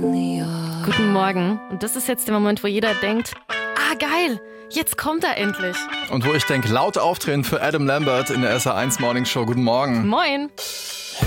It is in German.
Guten Morgen. Und das ist jetzt der Moment, wo jeder denkt, geil, jetzt kommt er endlich. Und wo ich denke, laut auftreten für Adam Lambert in der SR1 Morning Show. Guten Morgen. Moin.